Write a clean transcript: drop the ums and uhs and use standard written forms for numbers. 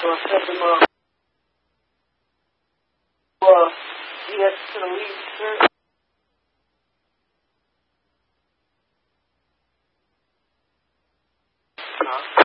So I said to Mom, yes, to the lead church. Huh?